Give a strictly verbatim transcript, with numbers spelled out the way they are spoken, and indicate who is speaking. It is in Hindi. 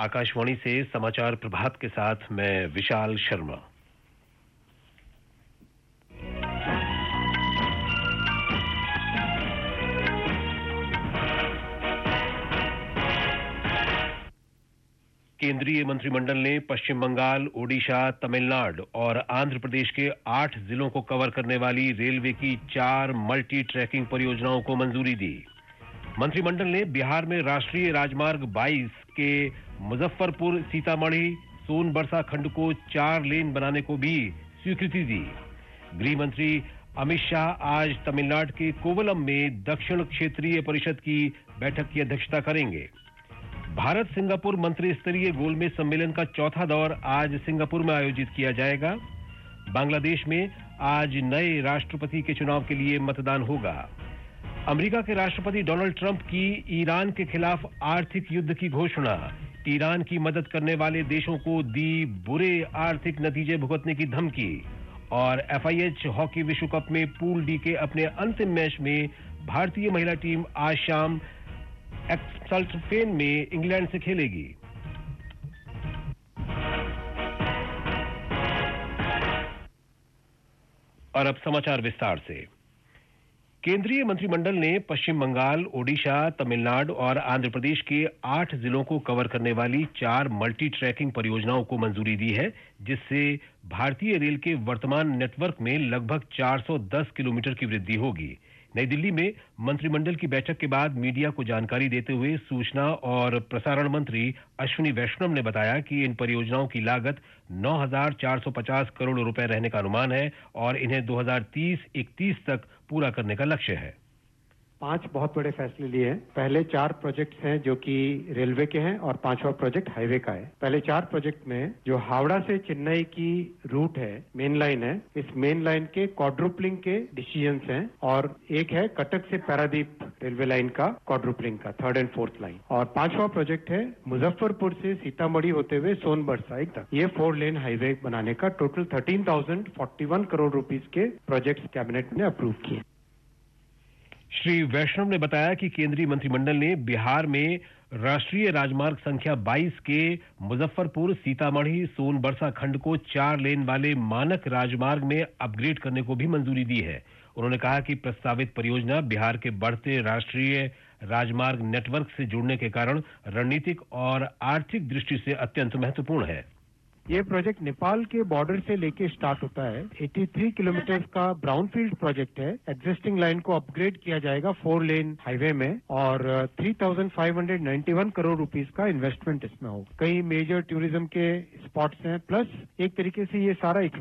Speaker 1: आकाशवाणी से समाचार प्रभात के साथ मैं विशाल शर्मा। केंद्रीय मंत्रिमंडल ने पश्चिम बंगाल, ओडिशा, तमिलनाडु और आंध्र प्रदेश के आठ जिलों को कवर करने वाली रेलवे की चार मल्टी ट्रैकिंग परियोजनाओं को मंजूरी दी। मंत्रिमंडल ने बिहार में राष्ट्रीय राजमार्ग बाईस के मुजफ्फरपुर सीतामढ़ी सोनबरसा खंड को चार लेन बनाने को भी स्वीकृति दी। गृह मंत्री अमित शाह आज तमिलनाडु के कोवलम में दक्षिण क्षेत्रीय परिषद की बैठक की अध्यक्षता करेंगे। भारत सिंगापुर मंत्री स्तरीय गोलमेज सम्मेलन का चौथा दौर आज सिंगापुर में आयोजित किया जाएगा। बांग्लादेश में आज नए राष्ट्रपति के चुनाव के लिए मतदान होगा। अमेरिका के राष्ट्रपति डोनाल्ड ट्रंप की ईरान के खिलाफ आर्थिक युद्ध की घोषणा, ईरान की मदद करने वाले देशों को दी बुरे आर्थिक नतीजे भुगतने की धमकी और एफआईएच हॉकी विश्व कप में पूल डी के अपने अंतिम मैच में भारतीय महिला टीम आज शाम एक्सल्टफेन में इंग्लैंड से खेलेगी। और अब समाचार विस्तार से। केंद्रीय मंत्रिमंडल ने पश्चिम बंगाल, ओडिशा, तमिलनाडु और आंध्र प्रदेश के आठ जिलों को कवर करने वाली चार मल्टी ट्रैकिंग परियोजनाओं को मंजूरी दी है, जिससे भारतीय रेल के वर्तमान नेटवर्क में लगभग चार सौ दस किलोमीटर की वृद्धि होगी। नई दिल्ली में मंत्रिमंडल की बैठक के बाद मीडिया को जानकारी देते हुए सूचना और प्रसारण मंत्री अश्विनी वैष्णव ने बताया कि इन परियोजनाओं की लागत नौ हज़ार चार सौ पचास करोड़ रुपए रहने का अनुमान है और इन्हें दो हज़ार तीस इकतीस तक पूरा करने का लक्ष्य है।
Speaker 2: पांच बहुत बड़े फैसले लिए हैं। पहले चार प्रोजेक्ट्स हैं जो कि रेलवे के हैं और पांचवा प्रोजेक्ट हाईवे का है। पहले चार प्रोजेक्ट में जो हावड़ा से चेन्नई की रूट है, मेन लाइन है, इस मेन लाइन के क्वाड्रुपलिंग के डिसीजंस हैं और एक है कटक से पारादीप रेलवे लाइन का क्वाड्रुपलिंग का थर्ड एंड फोर्थ लाइन। और पांचवा प्रोजेक्ट है मुजफ्फरपुर से सीतामढ़ी होते हुए सोनबरसा तक ये फोर लेन हाईवे बनाने का total thirteen thousand forty one crore rupees के प्रोजेक्ट कैबिनेट ने अप्रूव किए।
Speaker 1: श्री वैष्णव ने बताया कि केंद्रीय मंत्रिमंडल ने बिहार में राष्ट्रीय राजमार्ग संख्या बाईस के मुजफ्फरपुर सीतामढ़ी सोनबरसा खंड को चार लेन वाले मानक राजमार्ग में अपग्रेड करने को भी मंजूरी दी है। उन्होंने कहा कि प्रस्तावित परियोजना बिहार के बढ़ते राष्ट्रीय राजमार्ग नेटवर्क से जुड़ने के कारण रणनीतिक और आर्थिक दृष्टि से अत्यंत महत्वपूर्ण है।
Speaker 2: ये प्रोजेक्ट नेपाल के बॉर्डर से लेके स्टार्ट होता है। तिरासी किलोमीटर का ब्राउनफील्ड प्रोजेक्ट है। एग्जिस्टिंग लाइन को अपग्रेड किया जाएगा फोर लेन हाईवे में और तीन हज़ार पाँच सौ इक्यानवे करोड़ रुपीस का इन्वेस्टमेंट इसमें होगा। कई मेजर टूरिज्म के स्पॉट्स हैं, प्लस एक तरीके से ये सारा